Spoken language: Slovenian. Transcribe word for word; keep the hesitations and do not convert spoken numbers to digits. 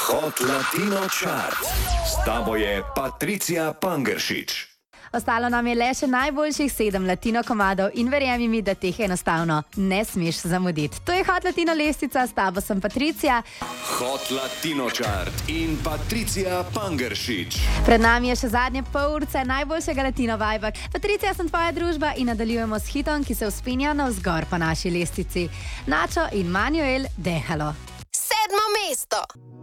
Hot Latino Chart. S tabo je Patricija Pangeršič. Ostalo nam je le še najboljših sedem latino komadov in verjemi mi, da teh enostavno ne smeš zamuditi. To je Hot Latino lestvica, s tabo sem Patricija. Hot Latino Chart in Patricija Pangeršič. Pred nami je še zadnje pol urce najboljšega latino vajba. Patricija, sem tvoja družba in nadaljujemo s hitom, ki se vzpenja navzgor po naši lestvici. Nacho in Manuel, Déjalo. Sedmo mesto.